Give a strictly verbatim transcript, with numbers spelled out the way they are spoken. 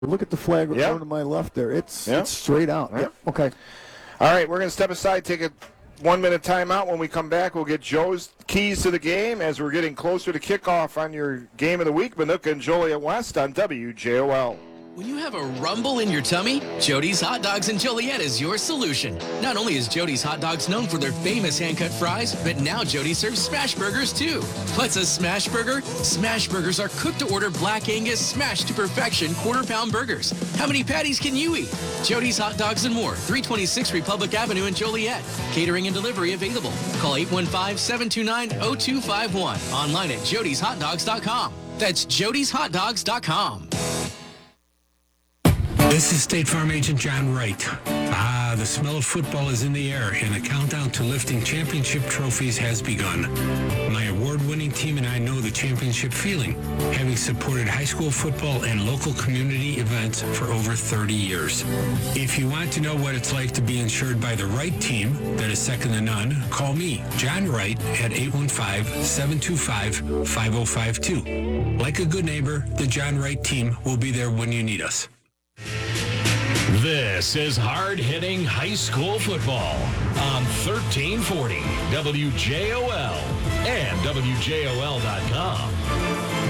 Look at the flag Yeah. over to my left there. It's Yeah. it's straight out. Yeah. Yep. Okay. All right, we're going to step aside, take a one-minute timeout. When we come back, we'll get Joe's keys to the game as we're getting closer to kickoff on your game of the week, Minooka and Joliet West on W J O L. When you have a rumble in your tummy, Jody's Hot Dogs in Joliet is your solution. Not only is Jody's Hot Dogs known for their famous hand-cut fries, but now Jody serves smash burgers too. What's a smash burger? Smash burgers are cooked-to-order Black Angus smashed to perfection quarter-pound burgers. How many patties can you eat? Jody's Hot Dogs and more, three twenty-six Republic Avenue in Joliet. Catering and delivery available. Call eight one five, seven two nine, zero two five one. Online at jodys hot dogs dot com. That's jodys hot dogs dot com. This is State Farm Agent John Wright. Ah, the smell of football is in the air, and the countdown to lifting championship trophies has begun. My award-winning team and I know the championship feeling, having supported high school football and local community events for over thirty years. If you want to know what it's like to be insured by the right team that is second to none, call me, John Wright, at eight one five, seven two five, five oh five two. Like a good neighbor, the John Wright team will be there when you need us. This is hard-hitting high school football on thirteen forty W J O L and W J O L dot com.